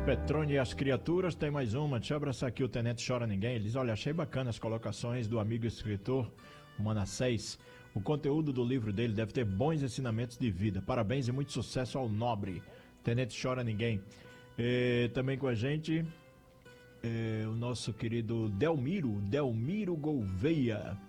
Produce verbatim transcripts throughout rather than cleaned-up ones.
Petrone e as criaturas, tem mais uma. Deixa eu abraçar aqui o Tenente Chora Ninguém. Ele diz, olha, achei bacana as colocações do amigo escritor Manassés. O conteúdo do livro dele deve ter bons ensinamentos de vida. Parabéns e muito sucesso ao nobre Tenente Chora Ninguém. E, também com a gente é, o nosso querido Delmiro, Delmiro Gouveia,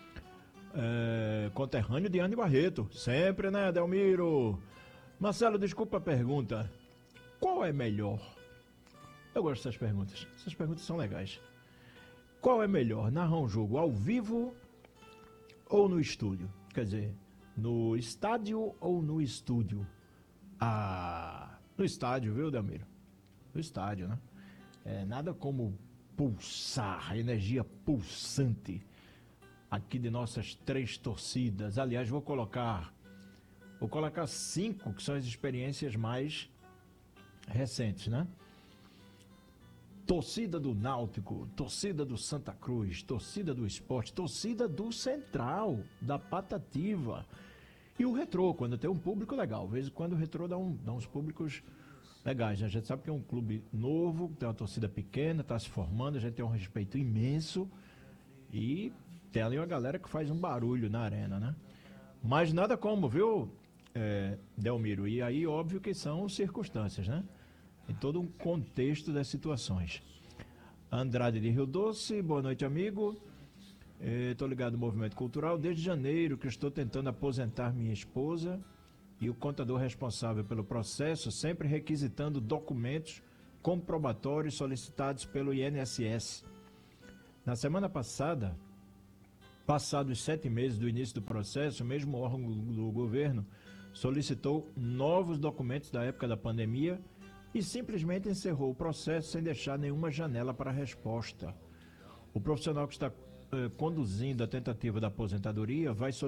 é, conterrâneo de Anne Barreto. Sempre, né, Delmiro? Marcelo, desculpa a pergunta. Qual é melhor? Eu gosto dessas perguntas. Essas perguntas são legais. Qual é melhor, narrar um jogo ao vivo ou no estúdio? Quer dizer, no estádio ou no estúdio? Ah, no estádio, viu, Delmiro? No estádio, né? É nada como pulsar, energia pulsante aqui de nossas três torcidas. Aliás, vou colocar, vou colocar cinco, que são as experiências mais recentes, né? Torcida do Náutico, torcida do Santa Cruz, torcida do Esporte, torcida do Central, da Patativa. E o Retrô, quando tem um público legal. De vez em quando o Retrô dá, um, dá uns públicos legais, né? A gente sabe que é um clube novo, tem uma torcida pequena, está se formando, a gente tem um respeito imenso. E tem ali uma galera que faz um barulho na arena, né? Mas nada como, viu, é, Delmiro? E aí, óbvio que são circunstâncias, né? Em todo um contexto das situações. Andrade de Rio Doce, boa noite, amigo. Estou ligado no movimento cultural desde janeiro, que estou tentando aposentar minha esposa e o contador responsável pelo processo, sempre requisitando documentos comprobatórios solicitados pelo I N S S. Na semana passada, passados sete meses do início do processo, o mesmo órgão do governo solicitou novos documentos da época da pandemia e simplesmente encerrou o processo sem deixar nenhuma janela para resposta. O profissional que está eh, conduzindo a tentativa da aposentadoria vai solicitar